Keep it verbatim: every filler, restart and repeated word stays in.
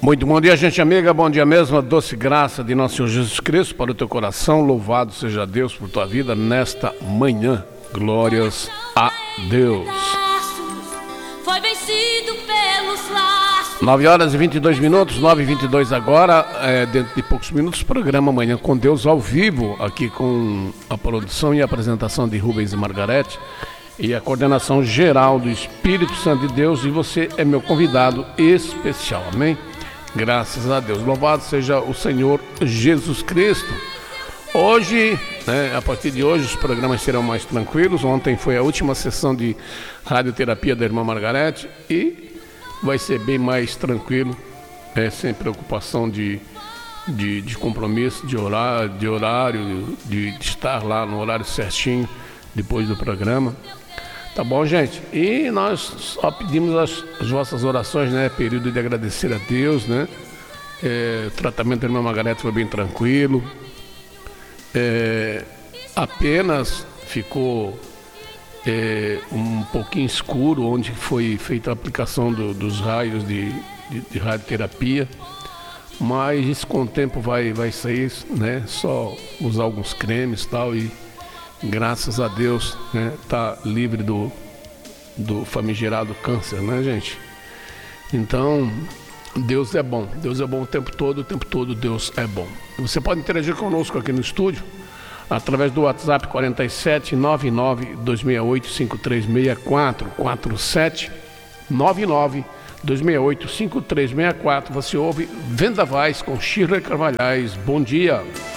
Muito bom dia, gente amiga, bom dia mesmo, a doce graça de nosso Senhor Jesus Cristo para o teu coração, louvado seja Deus por tua vida nesta manhã, glórias a Deus. Foi vencido pelos laços. nove horas e vinte e dois minutos, nove e vinte e dois agora, é, dentro de poucos minutos, programa Manhã com Deus ao vivo, aqui com a produção e a apresentação de Rubens e Margarete e a coordenação geral do Espírito Santo de Deus, e você é meu convidado especial, amém? Graças a Deus, louvado seja o Senhor Jesus Cristo. Hoje, né, a partir de hoje os programas serão mais tranquilos. Ontem foi a última sessão de radioterapia da irmã Margarete e vai ser bem mais tranquilo, é, sem preocupação de, de, de compromisso, de horário, de, horário de, de estar lá no horário certinho depois do programa. Tá bom, gente? E nós só pedimos as, as vossas orações, né? Período de agradecer a Deus, né? É, o tratamento da irmã Margarete foi bem tranquilo. É, apenas ficou é, um pouquinho escuro onde foi feita a aplicação do, dos raios de, de, de radioterapia. Mas isso com o tempo vai, vai sair, né? Só usar alguns cremes e tal e... graças a Deus, né, tá livre do, do famigerado câncer, né, gente? Então, Deus é bom. Deus é bom o tempo todo, o tempo todo Deus é bom. Você pode interagir conosco aqui no estúdio através do WhatsApp quarenta e sete, nove nove, dois seis oito, cinco três seis quatro, quarenta e sete, nove nove, dois seis oito, cinco três seis quatro. Você ouve Vendavais com Shirley Carvalhais. Bom dia.